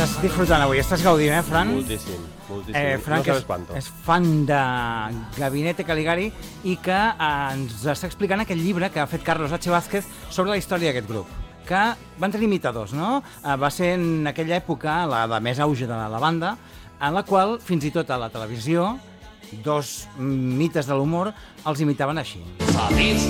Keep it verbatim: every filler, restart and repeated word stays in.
estàs disfrutant avui, estàs gaudint, eh, Fran? Moltíssim, moltíssim. Eh, Fran, no que sabes és, quanto. és fan de Gabinete Caligari i que eh, ens està explicant aquest llibre que ha fet Carlos H. Vázquez sobre la història d'aquest grup, que van tenir imitadors, no? Eh, va ser en aquella època, la de més auge de la, la banda, en la qual, fins i tot a la televisió, dos mites de l'humor els imitaven així.